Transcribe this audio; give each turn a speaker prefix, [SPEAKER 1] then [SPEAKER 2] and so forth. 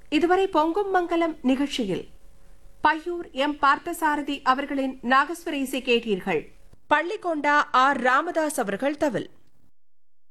[SPEAKER 1] இதுவரை பொங்கும் மங்கலம் நிகழ்ச்சியில் பையூர் எம் பார்த்தசாரதி அவர்களின் நாகஸ்வர இசை கேட்டீர்கள். பள்ளிக்கொண்டா ஆர் ராமதாஸ் அவர்கள் தவில்.